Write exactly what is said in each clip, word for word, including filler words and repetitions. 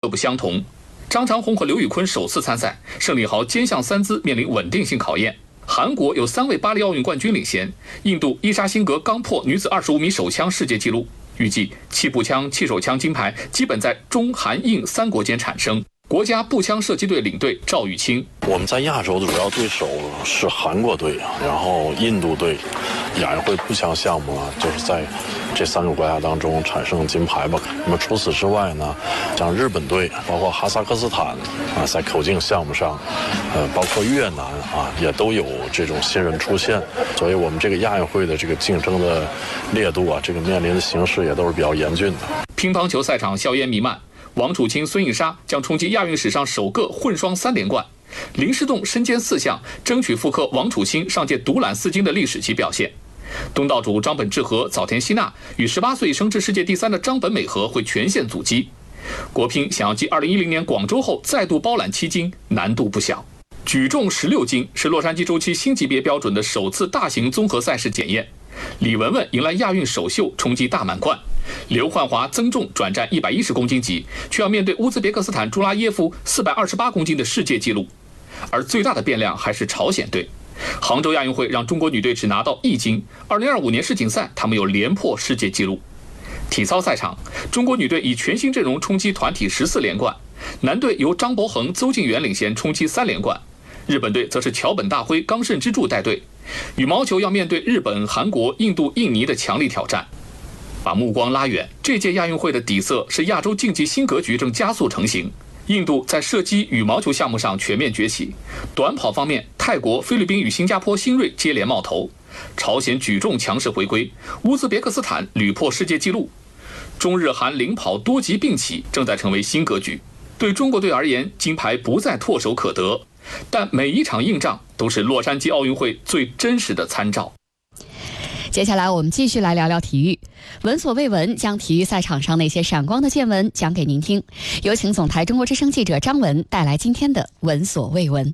不相同。张常虹和刘宇昆首次参赛，胜利号肩项三姿面临稳定性考验。韩国有三位巴黎奥运冠军领先，印度伊莎辛格刚破女子二十五米手枪世界纪录。预计气步枪、气手枪金牌基本在中韩印三国间产生。国家步枪射击队领队赵玉清： 我们在亚洲的主要对手是韩国队，然后印度队。亚运会步枪项目呢，就是在这三个国家当中产生金牌吧。那么除此之外呢，像日本队，包括哈萨克斯坦啊，在口径项目上，呃，包括越南啊，也都有这种新人出现。所以我们这个亚运会的这个竞争的烈度啊，这个面临的形势也都是比较严峻的。 乒乓球赛场硝烟弥漫，王楚钦、孙颖莎将冲击亚运史上首个混双三连冠。林诗栋身兼四项，争取复刻王楚钦上届独揽四金的历史级表现。东道主张本智和、早田希娜与十八岁升至世界第三的张本美和会全线阻击。国乒想要继二零一零年广州后再度包揽七金，难度不小。举重十六斤是洛杉矶周期新级别标准的首次大型综合赛事检验。李雯雯迎来亚运首秀，冲击大满贯。刘焕华增重转战一百一十公斤级，却要面对乌兹别克斯坦朱拉耶夫四百二十八公斤的世界纪录。而最大的变量还是朝鲜队。杭州亚运会让中国女队只拿到一金，二零二五年世锦赛他们又连破世界纪录。体操赛场，中国女队以全新阵容冲击团体十四连冠，男队由张博恒、邹敬园领衔冲击三连冠，日本队则是桥本大辉、冈慎之助带队。羽毛球要面对日本、韩国、印度、印尼的强力挑战。把目光拉远，这届亚运会的底色是亚洲竞技新格局正加速成型。印度在射击、羽毛球项目上全面崛起，短跑方面，泰国、菲律宾与新加坡新锐接连冒头，朝鲜举重强势回归，乌兹别克斯坦屡破世界纪录，中日韩领跑多极并起，正在成为新格局。对中国队而言，金牌不再唾手可得，但每一场硬仗都是洛杉矶奥运会最真实的参照。 接下来我们继续来聊聊体育，闻所未闻，将体育赛场上那些闪光的见闻讲给您听。有请总台中国之声记者张文带来今天的闻所未闻。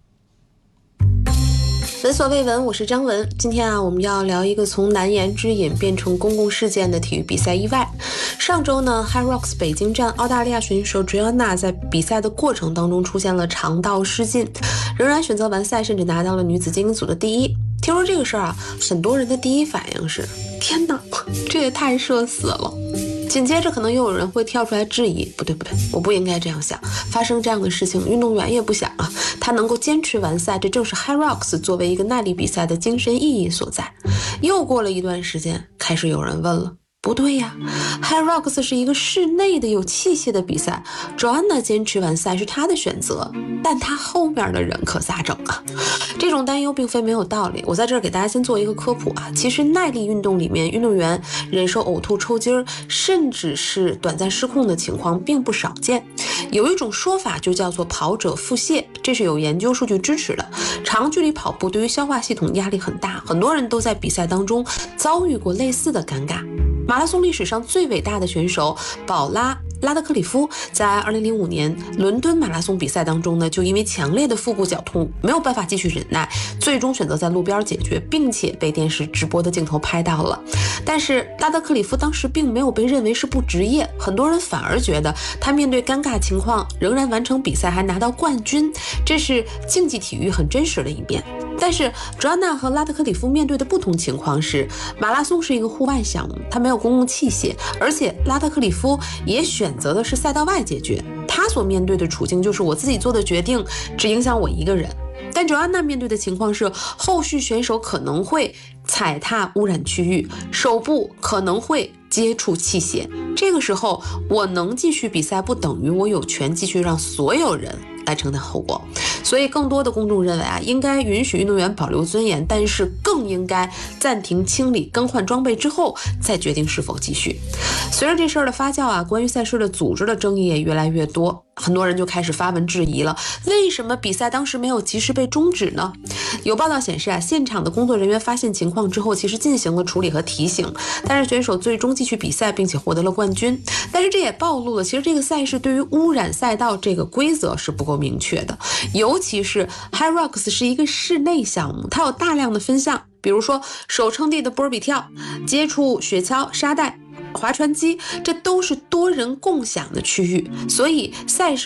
闻所未闻，我是张文。今天啊，我们要聊一个从难言之隐变成公共事件的体育比赛意外。上周呢 High Rocks 北京站澳大利亚选手 Joanna 在比赛的过程当中出现了肠道失禁，仍然选择完赛，甚至拿到了女子精英组的第一。听说这个事儿啊，很多人的第一反应是：天哪，这也太社死了。紧接着可能又有人会跳出来质疑，不对不对，我不应该这样想，发生这样的事情运动员也不想啊，他能够坚持完赛，这正是 High Rocks 作为一个耐力比赛的精神意义所在。又过了一段时间，开始有人问了，不对呀 High Rocks 是一个室内的有器械的比赛， Joanna 坚持完赛是她的选择，但她后面的人可咋整啊？这种担忧并非没有道理，我在这儿给大家先做一个科普啊。其实耐力运动里面，运动员忍受呕吐、抽筋儿，甚至是短暂失控的情况并不少见。有一种说法就叫做跑者腹泻，这是有研究数据支持的。长距离跑步对于消化系统压力很大，很多人都在比赛当中遭遇过类似的尴尬。马拉松历史上最伟大的选手保拉拉德克里夫在二零零五年伦敦马拉松比赛当中呢，就因为强烈的腹部绞痛没有办法继续忍耐，最终选择在路边解决，并且被电视直播的镜头拍到了。但是拉德克里夫当时并没有被认为是不职业，很多人反而觉得他面对尴尬情况仍然完成比赛，还拿到冠军，这是竞技体育很真实的一面。但是 Joanna 和拉德克里夫面对的不同情况是，马拉松是一个户外项目，它没有公共器械，而且拉德克里夫也选择的是赛道外解决，他所面对的处境就是我自己做的决定只影响我一个人。但 Joanna 面对的情况是，后续选手可能会踩踏污染区域，手部可能会接触器械，这个时候我能继续比赛，不等于我有权继续让所有人来承担后果。所以更多的公众认为啊，应该允许运动员保留尊严，但是更应该暂停清理、更换装备之后再决定是否继续。随着这事儿的发酵啊，关于赛事的组织的争议也越来越多，很多人就开始发文质疑了，为什么比赛当时没有及时被终止呢？有报道显示啊，现场的工作人员发现情况之后，其实进行了处理和提醒，但是选手最终继续比赛，并且获得了冠军。但是这也暴露了，其实这个赛事对于污染赛道这个规则是不够明确的，尤其是 High Rocks 是一个室内项目，它有大量的分项，比如说手撑地的波比跳、接触雪橇、沙袋、划船机，这都是多人共享的区域，所以赛事